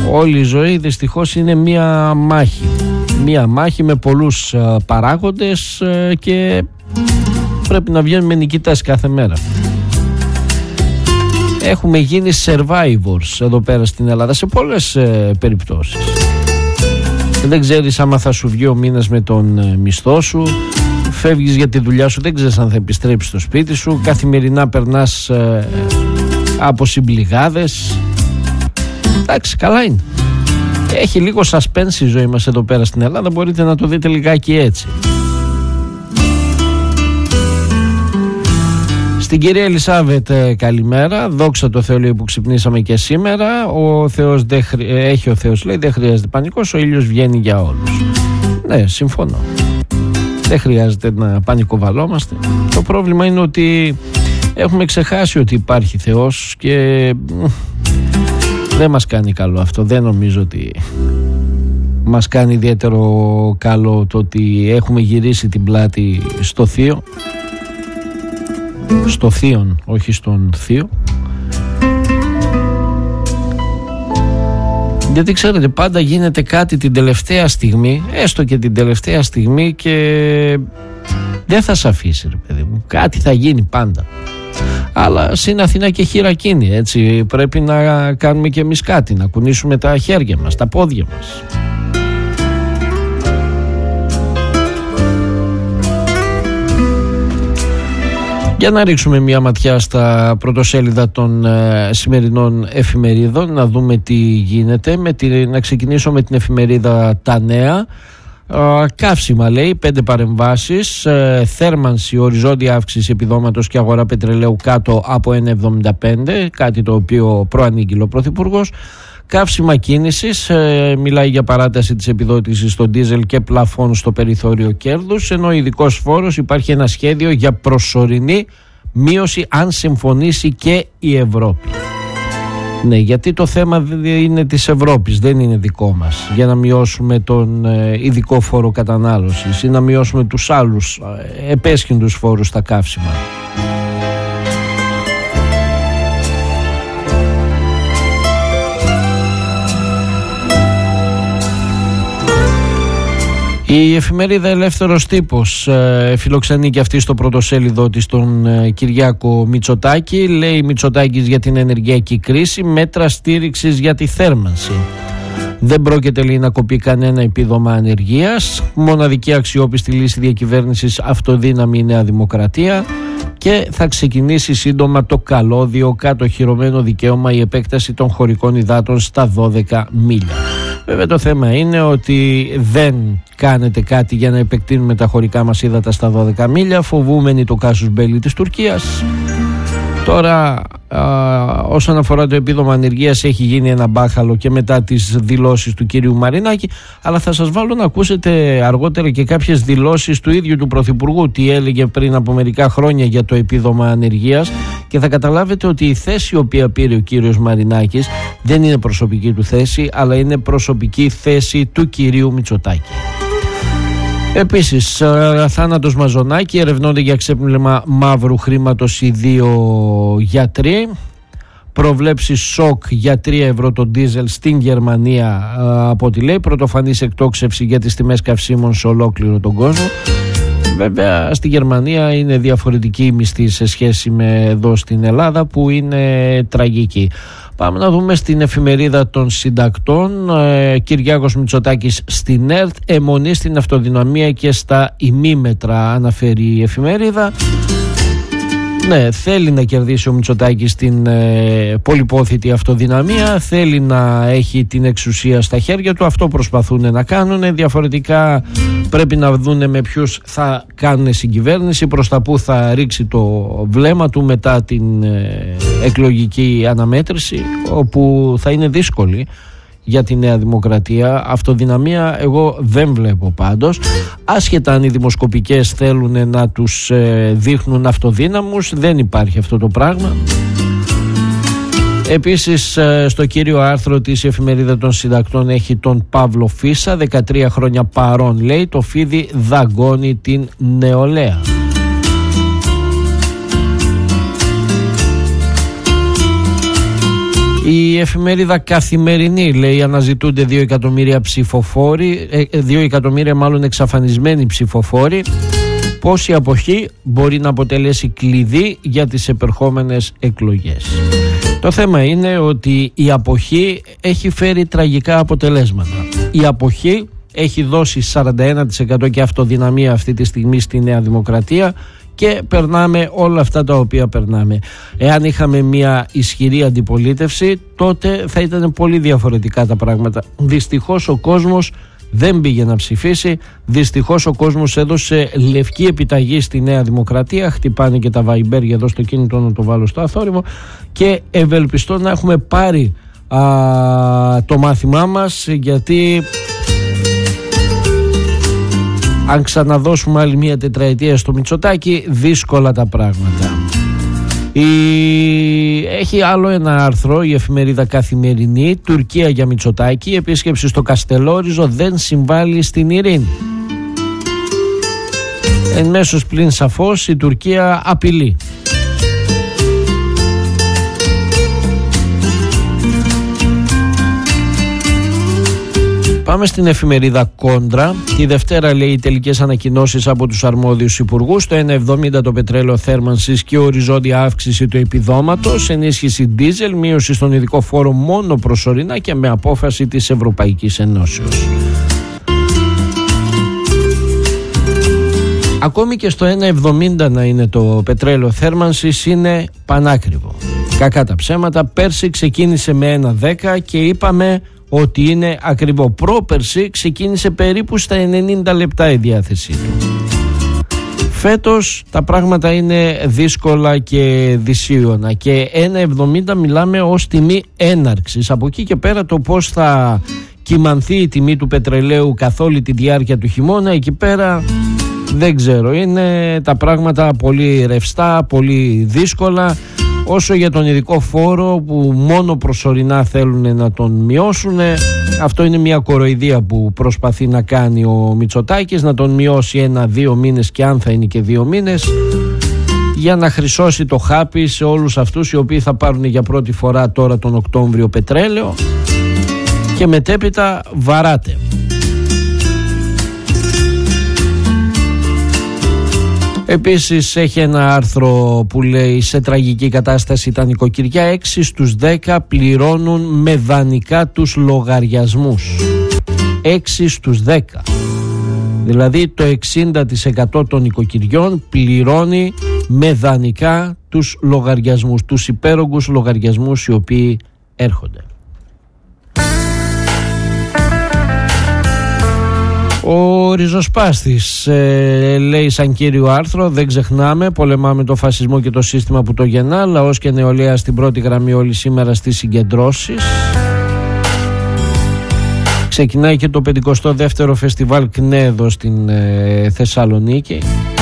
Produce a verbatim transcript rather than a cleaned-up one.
Όλη η ζωή δυστυχώς είναι μία μάχη. Μία μάχη με πολλούς uh, παράγοντες uh, και πρέπει να βγαίνουμε νικητές κάθε μέρα. Έχουμε γίνει survivors εδώ πέρα στην Ελλάδα σε πολλές uh, περιπτώσεις. Δεν ξέρεις άμα θα σου βγει ο μήνας με τον uh, μισθό σου. Φεύγεις για τη δουλειά σου, δεν ξέρεις αν θα επιστρέψεις στο σπίτι σου. Καθημερινά περνάς uh, από συμπληγάδες. Εντάξει, καλά είναι. Έχει λίγο suspense η ζωή μας εδώ πέρα στην Ελλάδα. Μπορείτε να το δείτε λιγάκι έτσι. Στην κυρία Ελισάβετ καλημέρα. Δόξα τω Θεώ, λέει, που ξυπνήσαμε και σήμερα. Ο Θεός δεν χρει... Έχει ο Θεός, λέει, δεν χρειάζεται πανικός. Ο ήλιος βγαίνει για όλους. Ναι, συμφωνώ. Δεν χρειάζεται να πανικοβαλόμαστε. Το πρόβλημα είναι ότι έχουμε ξεχάσει ότι υπάρχει Θεός και δεν μας κάνει καλό αυτό. Δεν νομίζω ότι μας κάνει ιδιαίτερο καλό το ότι έχουμε γυρίσει την πλάτη στο Θείο. Στο Θείον, όχι στον Θείο. Γιατί ξέρετε, πάντα γίνεται κάτι την τελευταία στιγμή, έστω και την τελευταία στιγμή, και δεν θα σε αφήσει, ρε παιδί μου. Κάτι θα γίνει πάντα. Αλλά στην Αθήνα και χειρακίνη, έτσι. Πρέπει να κάνουμε και εμείς κάτι, να κουνήσουμε τα χέρια μας, τα πόδια μας. Για να ρίξουμε μια ματιά στα πρωτοσέλιδα των ε, σημερινών εφημερίδων, να δούμε τι γίνεται. Με τη, να ξεκινήσω με την εφημερίδα Τα Νέα. Uh, καύσιμα, λέει, πέντε παρεμβάσεις, uh, θέρμανση, οριζόντια αύξηση επιδόματος και αγορά πετρελαίου κάτω από ένα εβδομήντα πέντε, κάτι το οποίο προανήγγειλε ο Πρωθυπουργός. Καύσιμα κίνησης, uh, μιλάει για παράταση της επιδότησης στο ντίζελ και πλαφών στο περιθώριο κέρδους, ενώ ειδικός φόρος υπάρχει ένα σχέδιο για προσωρινή μείωση αν συμφωνήσει και η Ευρώπη. Ναι, γιατί το θέμα είναι της Ευρώπης, δεν είναι δικό μας, για να μειώσουμε τον ε, ειδικό φόρο κατανάλωσης ή να μειώσουμε τους άλλους ε, επέσχυντους φόρους στα καύσιμα. Η εφημερίδα Ελεύθερος Τύπος ε, φιλοξενεί και αυτή στο πρωτοσέλιδο της τον ε, Κυριάκο Μητσοτάκη. Λέει Μητσοτάκης για την ενεργειακή κρίση, μέτρα στήριξης για τη θέρμανση. Δεν πρόκειται, λέει, να κοπεί κανένα επίδομα ανεργίας. Μοναδική αξιόπιστη λύση διακυβέρνησης αυτοδύναμη Νέα Δημοκρατία. Και θα ξεκινήσει σύντομα το καλώδιο κατοχυρωμένο δικαίωμα η επέκταση των χωρικών υδάτων στα δώδεκα μίλια. Βέβαια το θέμα είναι ότι δεν κάνετε κάτι για να επεκτείνουμε τα χωρικά μας ύδατα στα δώδεκα μίλια, φοβούμενοι το κάσους μπέλι της Τουρκίας. Τώρα α, όσον αφορά το επίδομα ανεργίας έχει γίνει ένα μπάχαλο και μετά τις δηλώσεις του κύριου Μαρινάκη, αλλά θα σας βάλω να ακούσετε αργότερα και κάποιες δηλώσεις του ίδιου του Πρωθυπουργού, τι έλεγε πριν από μερικά χρόνια για το επίδομα ανεργίας, και θα καταλάβετε ότι η θέση η οποία πήρε ο κύριος Μαρινάκης δεν είναι προσωπική του θέση, αλλά είναι προσωπική θέση του κυρίου Μητσοτάκη. Επίσης, θάνατος Μαζονάκη, ερευνώνται για ξέπλυμα μαύρου χρήματος οι δύο γιατροί. Προβλέψεις σοκ για τρία ευρώ το ντίζελ στην Γερμανία, από ό,τι λέει. Πρωτοφανής εκτόξευση για τις τιμές καυσίμων σε ολόκληρο τον κόσμο. Βέβαια στη Γερμανία είναι διαφορετική η μισθή σε σχέση με εδώ στην Ελλάδα, που είναι τραγική. Πάμε να δούμε στην εφημερίδα των συντακτών. ε, Κυριάκος Μητσοτάκης στην ΕΡΤ, αιμονή στην αυτοδυναμία και στα ημίμετρα, αναφέρει η εφημερίδα. Ναι, θέλει να κερδίσει ο Μητσοτάκης την ε, πολυπόθητη αυτοδυναμία, θέλει να έχει την εξουσία στα χέρια του, αυτό προσπαθούν να κάνουν. Διαφορετικά πρέπει να δούνε με ποιους θα κάνουν συγκυβέρνηση, προς τα που θα ρίξει το βλέμμα του μετά την ε, εκλογική αναμέτρηση, όπου θα είναι δύσκολη για τη Νέα Δημοκρατία. Αυτοδυναμία εγώ δεν βλέπω πάντως, άσχετα αν οι δημοσκοπικές θέλουν να τους ε, δείχνουν αυτοδύναμους, δεν υπάρχει αυτό το πράγμα. Επίσης ε, στο κύριο άρθρο της εφημερίδα των συντακτών έχει τον Παύλο Φίσα, δεκατρία χρόνια παρών, λέει, το φίδι δαγκώνει την νεολαία. Η εφημερίδα Καθημερινή λέει αναζητούνται δύο εκατομμύρια ψηφοφόροι, δύο εκατομμύρια μάλλον εξαφανισμένοι ψηφοφόροι. Πώς η αποχή μπορεί να αποτελέσει κλειδί για τις επερχόμενες εκλογές. Το θέμα είναι ότι η αποχή έχει φέρει τραγικά αποτελέσματα. Η αποχή έχει δώσει σαράντα ένα τοις εκατό και αυτοδυναμία αυτή τη στιγμή στη Νέα Δημοκρατία και περνάμε όλα αυτά τα οποία περνάμε. Εάν είχαμε μια ισχυρή αντιπολίτευση, τότε θα ήταν πολύ διαφορετικά τα πράγματα. Δυστυχώς ο κόσμος δεν πήγε να ψηφίσει. Δυστυχώς ο κόσμος έδωσε λευκή επιταγή στη Νέα Δημοκρατία. Χτυπάνε και τα βαϊμπέρια εδώ στο κινητό να το βάλω στο αθόρυβο. Και ευελπιστώ να έχουμε πάρει α, το μάθημά μας, γιατί αν ξαναδώσουμε άλλη μια τετραετία στο Μητσοτάκη, δύσκολα τα πράγματα. Η... Έχει άλλο ένα άρθρο η εφημερίδα Καθημερινή. Τουρκία για Μητσοτάκη. Επίσκεψη στο Καστελόριζο δεν συμβάλλει στην ειρήνη. Εν μέσως πλην σαφώς η Τουρκία απειλεί. Πάμε στην εφημερίδα Κόντρα. Τη Δευτέρα λέει οι τελικές ανακοινώσεις από τους αρμόδιους υπουργούς. Το ένα εβδομήντα το πετρέλαιο θέρμανσης και οριζόντια αύξηση του επιδόματος. Ενίσχυση ντίζελ, μείωση στον ειδικό φόρο μόνο προσωρινά και με απόφαση της Ευρωπαϊκής Ενώσεως. Ακόμη και στο ένα εβδομήντα να είναι το πετρέλαιο θέρμανσης είναι πανάκριβο. Κακά τα ψέματα. Πέρσι ξεκίνησε με ένα δέκα και είπαμε ότι είναι ακριβό. Πρόπερσι ξεκίνησε περίπου στα ενενήντα λεπτά η διάθεσή του. Φέτος τα πράγματα είναι δύσκολα και δυσίωνα και ένα εβδομήντα μιλάμε ως τιμή έναρξης. Από εκεί και πέρα το πώς θα κυμανθεί η τιμή του πετρελαίου καθ' όλη τη διάρκεια του χειμώνα, εκεί πέρα δεν ξέρω. Είναι τα πράγματα πολύ ρευστά, πολύ δύσκολα. Όσο για τον ειδικό φόρο που μόνο προσωρινά θέλουν να τον μειώσουν, αυτό είναι μια κοροϊδία που προσπαθεί να κάνει ο Μητσοτάκης, να τον μειώσει ένα-δύο μήνες και αν θα είναι και δύο μήνες, για να χρυσώσει το χάπι σε όλους αυτούς οι οποίοι θα πάρουν για πρώτη φορά τώρα τον Οκτώβριο πετρέλαιο και μετέπειτα βαράτε. Επίσης έχει ένα άρθρο που λέει σε τραγική κατάσταση τα νοικοκυριά, έξι στους δέκα πληρώνουν με δανεικά τους λογαριασμούς. έξι στους δέκα. Δηλαδή το εξήντα τοις εκατό των νοικοκυριών πληρώνει με δανεικά τους λογαριασμούς, τους υπέρογκους λογαριασμούς οι οποίοι έρχονται. Ο Ριζοσπάστης ε, λέει σαν κύριο άρθρο, δεν ξεχνάμε, πολεμάμε το φασισμό και το σύστημα που το γεννά. Λαός και νεολαία στην πρώτη γραμμή όλοι σήμερα στις συγκεντρώσεις. Ξεκινάει και το πενηκοστό δεύτερο φεστιβάλ ΚΝΕ εδώ στην ε, Θεσσαλονίκη.